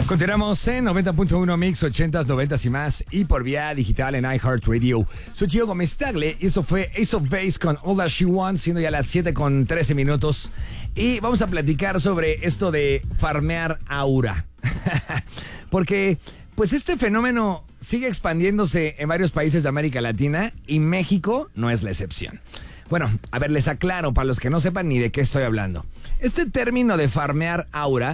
Continuamos en 90.1 Mix, 80s, 90s y más, y por vía digital en iHeartRadio. Soy Gio Gómez Tagle y eso fue Ace of Base con All That She Wants, siendo ya las 7:13 minutos. Y vamos a platicar sobre esto de farmear aura. Porque, pues este fenómeno sigue expandiéndose en varios países de América Latina y México no es la excepción. Bueno, a ver, les aclaro para los que no sepan ni de qué estoy hablando. Este término de farmear aura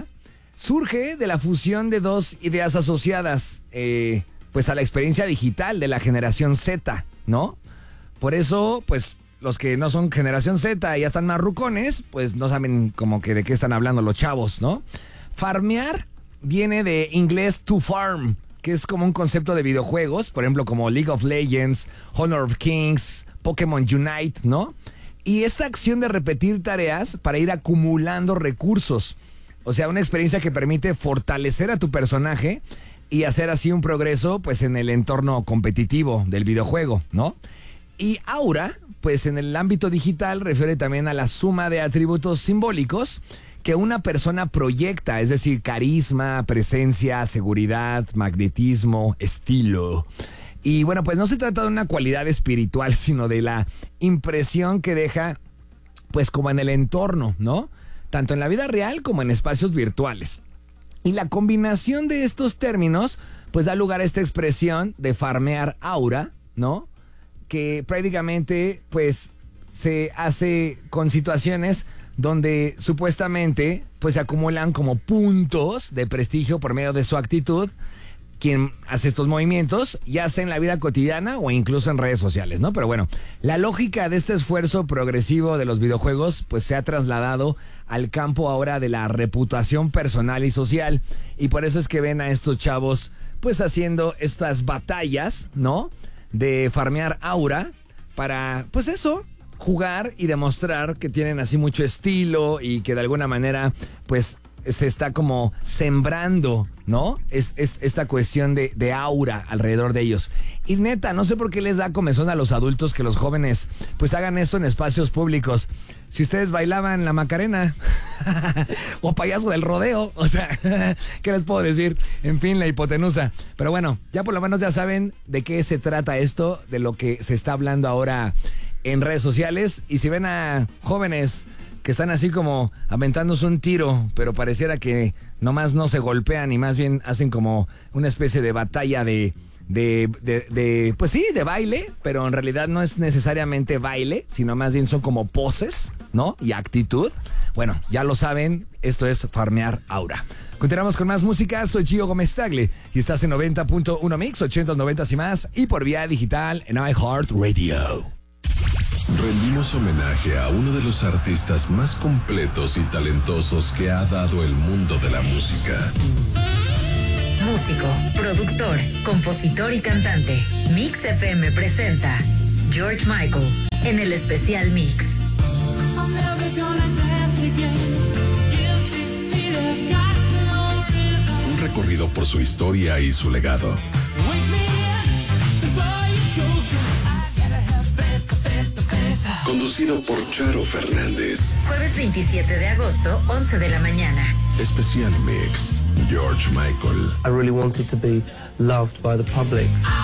surge de la fusión de dos ideas asociadas, pues a la experiencia digital de la generación Z, ¿no? Por eso, pues, los que no son generación Z y ya están más rucones, pues no saben como que de qué están hablando los chavos, ¿no? Farmear viene de inglés to farm, que es como un concepto de videojuegos, por ejemplo, como League of Legends, Honor of Kings, Pokémon Unite, ¿no? Y esa acción de repetir tareas para ir acumulando recursos. O sea, una experiencia que permite fortalecer a tu personaje y hacer así un progreso, pues, en el entorno competitivo del videojuego, ¿no? Y aura, pues, en el ámbito digital refiere también a la suma de atributos simbólicos que una persona proyecta, es decir, carisma, presencia, seguridad, magnetismo, estilo. Y bueno, pues no se trata de una cualidad espiritual, sino de la impresión que deja, pues, como en el entorno, ¿no? Tanto en la vida real como en espacios virtuales. Y la combinación de estos términos, pues da lugar a esta expresión de farmear aura, ¿no? Que prácticamente, pues, se hace con situaciones donde supuestamente, pues, se acumulan como puntos de prestigio por medio de su actitud. Quien hace estos movimientos, ya sea en la vida cotidiana o incluso en redes sociales, ¿no? Pero bueno, la lógica de este esfuerzo progresivo de los videojuegos, pues se ha trasladado al campo ahora de la reputación personal y social. Y por eso es que ven a estos chavos, pues haciendo estas batallas, ¿no? De farmear aura para, pues eso, jugar y demostrar que tienen así mucho estilo y que de alguna manera, pues, se está como sembrando, ¿no? Es esta cuestión de aura alrededor de ellos. Y neta, no sé por qué les da comezón a los adultos que los jóvenes pues hagan esto en espacios públicos. Si ustedes bailaban la Macarena o payaso del rodeo, o sea, ¿qué les puedo decir? En fin, la hipotenusa. Pero bueno, ya por lo menos ya saben de qué se trata esto, de lo que se está hablando ahora en redes sociales. Y si ven a jóvenes que están así como aventándose un tiro, pero pareciera que nomás no se golpean y más bien hacen como una especie de batalla pues sí, de baile, pero en realidad no es necesariamente baile, sino más bien son como poses, ¿no? Y actitud. Bueno, ya lo saben, esto es farmear aura. Continuamos con más música, soy Gio Gómez Tagle y estás en 90.1 Mix, 80s, 90s y más, y por vía digital en iHeartRadio. Rendimos homenaje a uno de los artistas más completos y talentosos que ha dado el mundo de la música. Músico, productor, compositor y cantante. Mix FM presenta George Michael en el especial Mix. Un recorrido por su historia y su legado. Conducido por Charo Fernández. Jueves 27 de agosto, 11 de la mañana. Especial Mix, George Michael. I really wanted to be loved by the public.